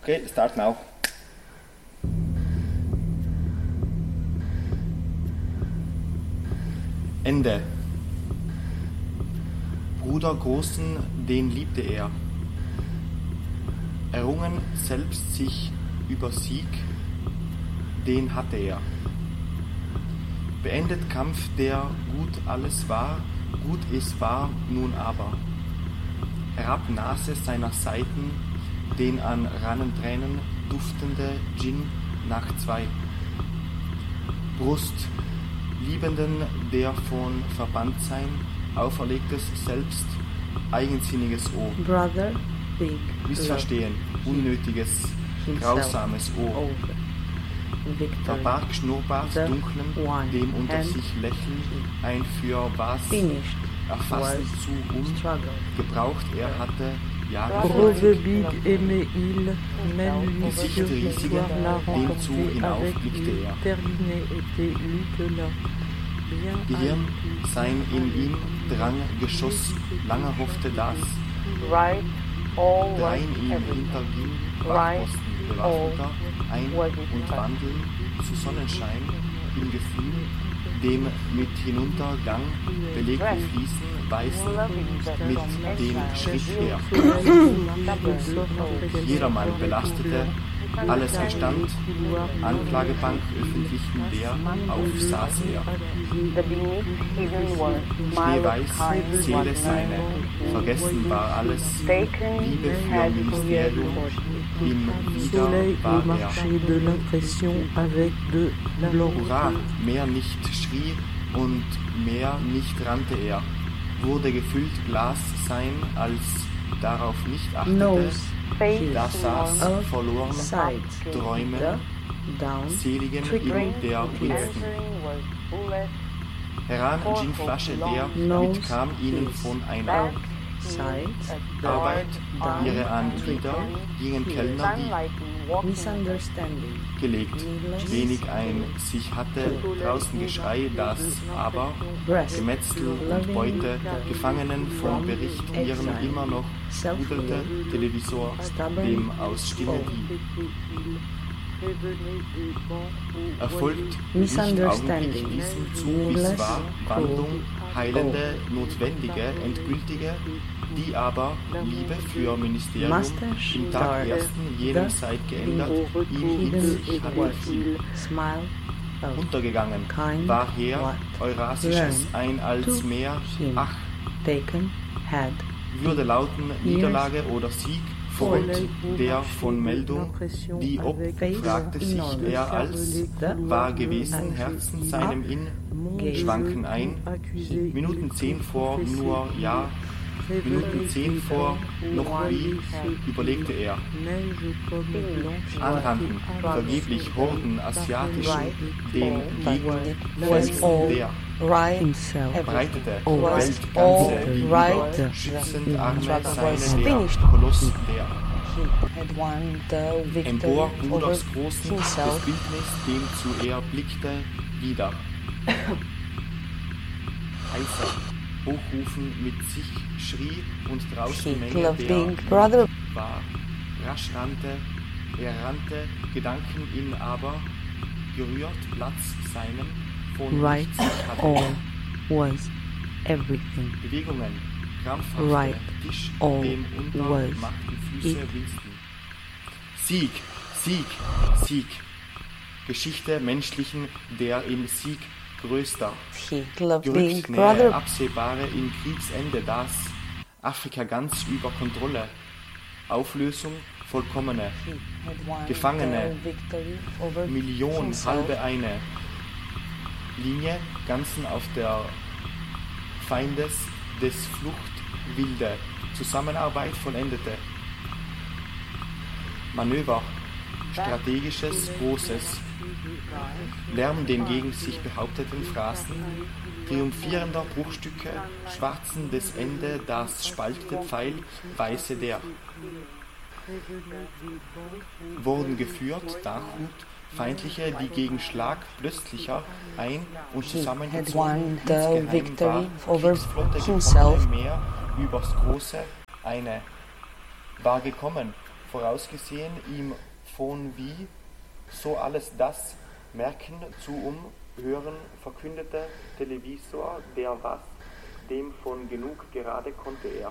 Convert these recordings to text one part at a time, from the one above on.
Okay, start now. Ende. Bruder Großen, den liebte er. Errungen selbst sich über Sieg, den hatte er. Beendet Kampf, der gut alles war, gut es war nun aber. Herab Nase seiner Seiten, den an Rannentränen duftende Gin nach 2. Brust, Liebenden, der von Verbanntsein auferlegtes Selbst, eigensinniges O. Brother, big, Missverstehen, unnötiges, grausames O. Verbarg Schnurrbart dunklem, dem unter sich lächeln, ein für was erfassen zu gebraucht er hatte, Brother Big aimait il, même lui Gesicht riesigen, dem zu hinaufblickte er. Terminé était lui de là. Gehirn, sein in ihm drang Geschoss, lange hoffte das, drein ihm hinterging, Wachposten, bewaffneter, ein- und wandeln zu Sonnenschein, im Gefühl, dem mit Hinuntergang belegten Fliesen weisen, mit dem Schritt her. Jedermann belastete, alles gestand, Anklagebank öffentlichen der, auf saß er. Schneeweiß, Seele seine, vergessen war alles, Liebe für Ministerium, im Wieder war er. Hurra, mehr nicht schrie und mehr nicht rannte er, wurde gefüllt Glas sein, als darauf nicht achtete, da saß verloren, Träumen, seligen in der Winston. Heran Ginflasche der mitkam ihnen von einer Arbeit, ihre Anglieder gingen Kellner, die gelegt, wenig ein sich hatte, draußen Geschrei, das aber Gemetzel und Beute, Gefangenen vom Bericht ihren immer noch sprudelte Televisor, dem aus Stimme die erfolgt nicht augenblicklich diesem zu, bis war Wandlung, heilende, notwendige, endgültige, die aber Liebe für Ministerium im Tag ersten jenem Zeit geändert, ihm in sich hatte viel untergegangen, war her Eurasisches ein als mehr, ach, würde lauten Niederlage oder Sieg, folgt der von Meldung, die ob, fragte sich er als, war gewesen Herzen seinem in, schwanken ein, Minuten 10 vor, nur ja, Minuten 10 vor, noch wie, überlegte er. Anrannten, vergeblich Horden asiatischen, den Gegner, der breitete, Weltganze gegenüber, schützend Arme seine der Koloss der. Empor Bruders Großen, des Bildnis, dem zu er blickte, wieder. Heißer, hochrufen mit sich, schrie und draußen Menge der war. Rasch rannte, er rannte, Gedanken ihn aber, gerührt Platz seinem, von nichts hatte. Bewegungen, krampfhafte, Tisch, dem unter machten Füße Winston. Sieg, Sieg, Sieg. Geschichte menschlichen, der im Sieg größter. Gerückt näher, absehbare im Kriegsende das. Afrika ganz über Kontrolle. Auflösung vollkommene. Gefangene. Million, halbe eine. Linie, ganzen auf der Feindes des Flucht wilde. Zusammenarbeit vollendete. Manöver. Strategisches, Großes. Lärm den gegen sich behaupteten Phrasen, triumphierender Bruchstücke, schwarzen des Ende, das spaltete Pfeil, weiße der. Wurden geführt, Dachhut, feindliche, die gegen Schlag plötzlicher ein- und zusammengezogen, insgeheim war, Kriegsflotte gekommene Meer übers Große, eine, war gekommen, vorausgesehen ihm von wie, so alles das merken zu hören, verkündete Televisor, der was, dem von genug gerade konnte er.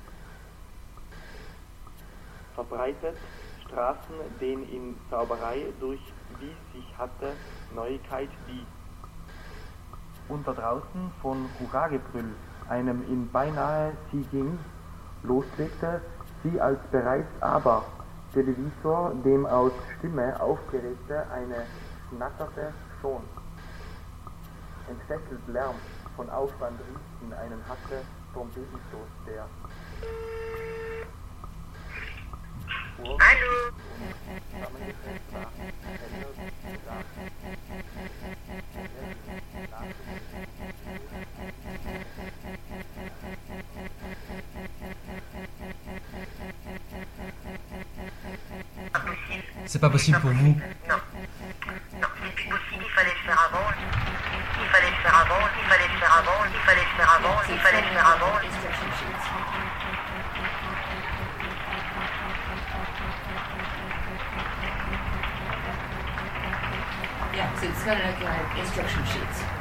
Verbreitet Straßen den in Zauberei durch wie sich hatte Neuigkeit die. Unter draußen von Hurragebrüll, einem in beinahe sie ging, loslegte sie als bereits aber Televisor, dem aus Stimme aufgeregte eine schnatterte schon. Entfesselt Lärm von Aufwand richten einen hatte Trompetenstoß der. Hallo. C'est pas possible pour vous. Non. Il fallait le faire avant. Il fallait le faire avant. Il fallait le faire avant. Il fallait le faire avant. Il fallait le faire avant. Yeah, so it's got like instruction sheets.